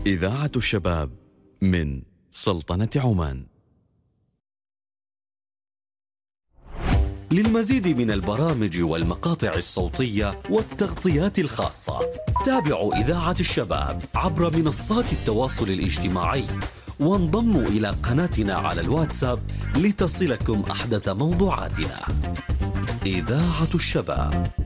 إذاعة الشباب من سلطنة عمان. للمزيد من البرامج والمقاطع الصوتية والتغطيات الخاصة تابعوا إذاعة الشباب عبر منصات التواصل الاجتماعي، وانضموا إلى قناتنا على الواتساب لتصلكم أحدث موضوعاتنا. إذاعة الشباب.